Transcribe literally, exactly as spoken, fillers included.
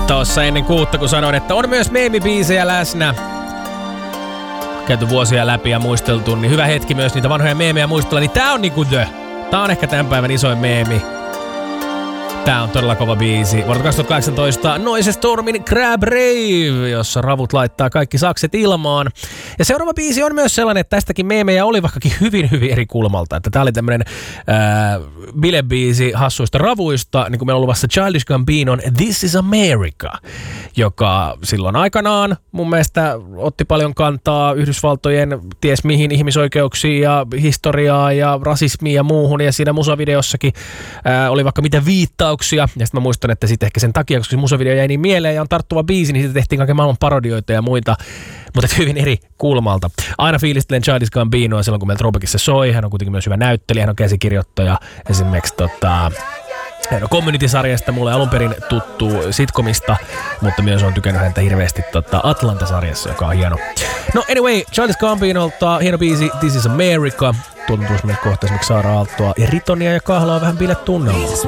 Tuossa ennen kuutta, kun sanoin, että on myös meemibiisejä läsnä. Käyty vuosia läpi ja muisteltu, niin hyvä hetki myös niitä vanhoja meemejä muistella. Niin tää on niinku the. Tää on ehkä tämän päivän isoin meemi. Tää on todella kova biisi. Vuodelta kaksituhattakahdeksantoista Noise Stormin Crab Rave, jossa ravut laittaa kaikki sakset ilmaan. Ja seuraava biisi on myös sellainen, että tästäkin meemejä oli vaikkakin hyvin, hyvin eri kulmalta. Että tää oli tämmönen ää, bilebiisi hassuista ravuista, niin kuin meillä on luvassa Childish Gambinon This is America, joka silloin aikanaan mun mielestä otti paljon kantaa Yhdysvaltojen ties mihin ihmisoikeuksiin ja historiaa ja rasismiin ja muuhun. Ja siinä musavideossakin ää, oli vaikka mitä viittaa. Ja sitten mä muistan, että sitten ehkä sen takia, koska se musavideo jäi niin mieleen ja on tarttuva biisi, niin siitä tehtiin kaiken maailman parodioita ja muita, mutta hyvin eri kulmalta. Aina fiilistelen Childish Gambinoa silloin, kun meillä Tropicissa soi. Hän on kuitenkin myös hyvä näyttelijä, hän on käsikirjoittaja. Esimerkiksi tota, hän on Community-sarjasta mulle alun perin tuttu sitcomista, mutta myös on tykännyt häntä hirveästi tota Atlanta-sarjassa, joka on hieno. No anyway, Childish Gambinolta hieno biisi This is America. Tuntuu meille kohta esimerkiksi Saara Aaltoa ja Ritonia ja Kahlaa vähän biletunnelmaa.